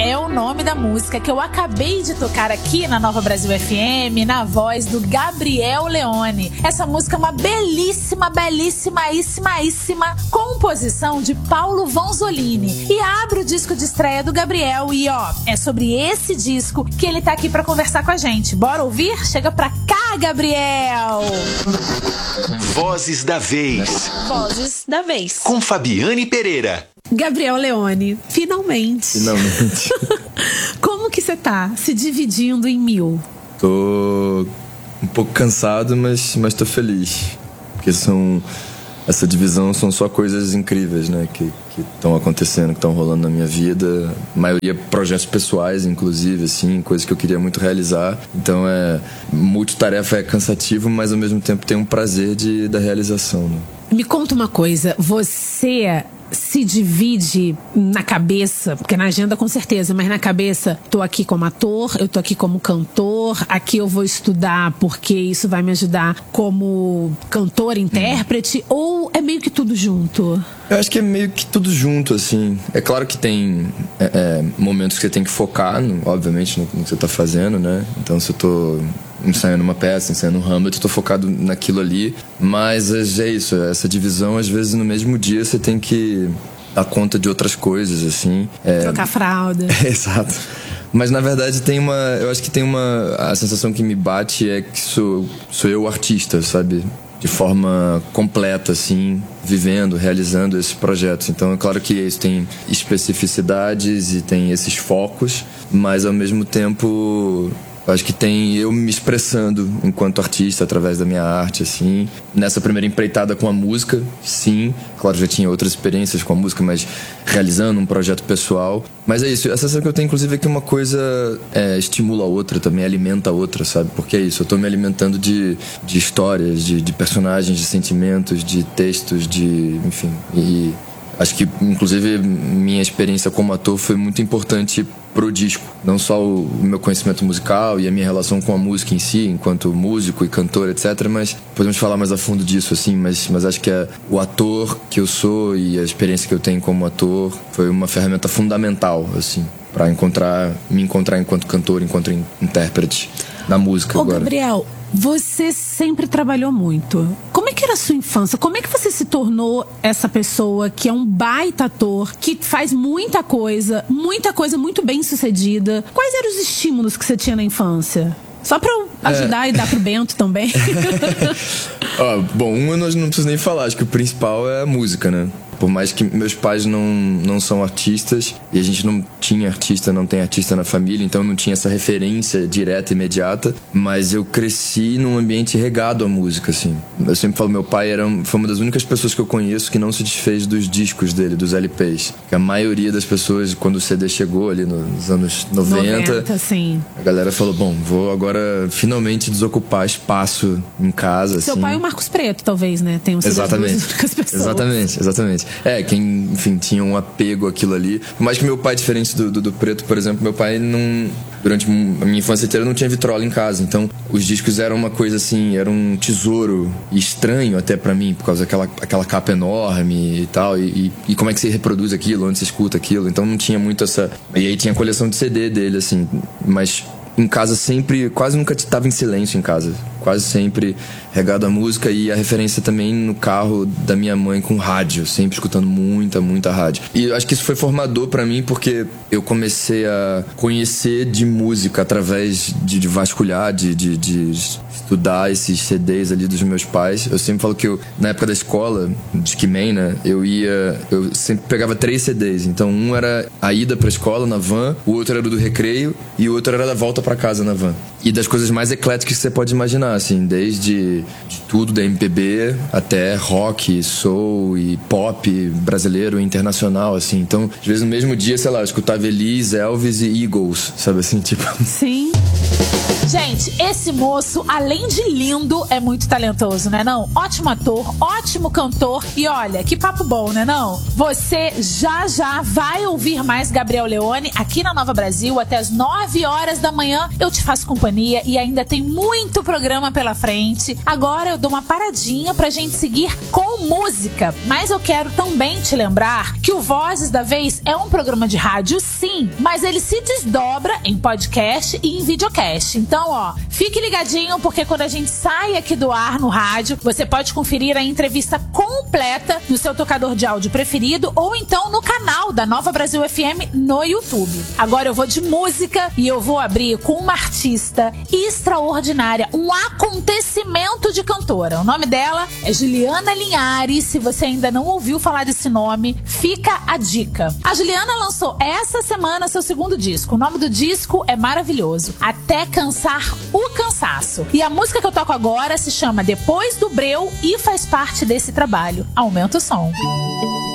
é o nome da música que eu acabei de tocar aqui na Nova Brasil FM, na voz do Gabriel Leone. Essa música é uma belíssima composição de Paulo Vanzolini e abre o disco de estreia do Gabriel. E ó, é sobre esse disco que ele tá aqui pra conversar com a gente. Bora ouvir? Chega pra cá, Gabriel! Vozes da Vez. Vozes da Vez. Com Fabiane Pereira. Gabriel Leone, finalmente. Finalmente. Como que você tá se dividindo em 1000? Tô um pouco cansado, mas tô feliz. Porque essa divisão são só coisas incríveis, né? Que estão acontecendo, que estão rolando na minha vida. A maioria projetos pessoais, inclusive, assim, coisas que eu queria muito realizar. Então multitarefa é cansativo, mas ao mesmo tempo tem um prazer da realização, né? Me conta uma coisa, você se divide na cabeça, porque na agenda com certeza, mas na cabeça, tô aqui como ator, eu tô aqui como cantor, aqui eu vou estudar porque isso vai me ajudar como cantor, intérprete, ou é meio que tudo junto? Eu acho que é meio que tudo junto, assim. É claro que tem momentos que você tem que focar, obviamente, no que você tá fazendo, né? Então, se eu tô ensaiando uma peça, ensaiando um Hamlet, eu tô focado naquilo ali. Mas é isso, essa divisão, às vezes, no mesmo dia, você tem que dar conta de outras coisas, assim. Trocar fralda. Exato. Mas, na verdade, eu acho que tem a sensação que me bate é que sou eu o artista, sabe? De forma completa, assim, vivendo, realizando esses projetos. Então, é claro que isso tem especificidades e tem esses focos, mas, ao mesmo tempo, acho que tem eu me expressando enquanto artista através da minha arte, assim. Nessa primeira empreitada com a música, sim. Claro, já tinha outras experiências com a música, mas realizando um projeto pessoal. Mas é isso, a sensação que eu tenho, inclusive, é que uma coisa estimula a outra, também alimenta a outra, sabe? Porque é isso, eu tô me alimentando de histórias, de personagens, de sentimentos, de textos, enfim. E acho que, inclusive, minha experiência como ator foi muito importante pro disco. Não só o meu conhecimento musical e a minha relação com a música em si, enquanto músico e cantor, etc. Mas podemos falar mais a fundo disso, assim. Mas acho que o ator que eu sou e a experiência que eu tenho como ator foi uma ferramenta fundamental, assim, para me encontrar enquanto cantor, enquanto intérprete na música. Agora, Gabriel, você sempre trabalhou muito. Como é que era a sua infância? Como é que você se tornou essa pessoa que é um baita ator, que faz muita coisa muito bem sucedida? Quais eram os estímulos que você tinha na infância? Só pra eu ajudar e dar pro Bento também. Bom, eu não preciso nem falar. Acho que o principal é a música, né? Por mais que meus pais não são artistas, e a gente não tem artista na família, então não tinha essa referência direta, imediata, mas eu cresci num ambiente regado à música, assim. Eu sempre falo, meu pai foi uma das únicas pessoas que eu conheço que não se desfez dos discos dele, dos LPs. Porque a maioria das pessoas, quando o CD chegou ali nos anos 90 sim. A galera falou, bom, vou agora finalmente desocupar espaço em casa. Seu assim. pai é o Marcos Preto, talvez, né? Tem um CD das únicas pessoas. Exatamente. Quem, enfim, tinha um apego àquilo ali. Por mais que meu pai, diferente do Preto, por exemplo, meu pai durante a minha infância inteira não tinha vitrola em casa. Então, os discos eram uma coisa assim, era um tesouro estranho até pra mim, por causa daquela capa enorme e tal. E como é que você reproduz aquilo, onde você escuta aquilo. Então não tinha muito essa... E aí tinha a coleção de CD dele, assim, mas... Em casa sempre, quase nunca estava em silêncio em casa. Quase sempre regado à música e a referência também no carro da minha mãe com rádio. Sempre escutando muita rádio. E eu acho que isso foi formador pra mim porque eu comecei a conhecer de música através de vasculhar, de estudar esses CDs ali dos meus pais. Eu sempre falo que na época da escola, de Quimen, né, eu sempre pegava 3 CDs. Então um era a ida pra escola na van, o outro era do recreio e o outro era da volta pra casa na van. E das coisas mais ecléticas que você pode imaginar, assim, desde de tudo da MPB até rock, soul e pop brasileiro e internacional, assim. Então, às vezes no mesmo dia, sei lá, eu escutava Elis, Elvis e Eagles, sabe assim, tipo... Sim. Gente, esse moço, além de lindo, é muito talentoso, né não? Ótimo ator, ótimo cantor e olha, que papo bom, né não? Você já vai ouvir mais Gabriel Leone aqui na Nova Brasil até as 9 horas da manhã. Eu te faço companhia e ainda tem muito programa pela frente. Agora eu dou uma paradinha pra gente seguir com música, mas eu quero também te lembrar que o Vozes da Vez é um programa de rádio, sim, mas ele se desdobra em podcast e em videocast. Então, fique ligadinho, porque quando a gente sai aqui do ar no rádio, você pode conferir a entrevista completa no seu tocador de áudio preferido ou então no canal da Nova Brasil FM no YouTube. Agora eu vou de música e eu vou abrir com uma artista extraordinária, um acontecimento de cantora. O nome dela é Juliana Linhares. Se você ainda não ouviu falar desse nome, fica a dica. A Juliana lançou essa semana seu segundo disco. O nome do disco é maravilhoso, Até Cansar o Cansaço. E a música que eu toco agora se chama Depois do Breu e faz parte desse trabalho. Aumenta o som.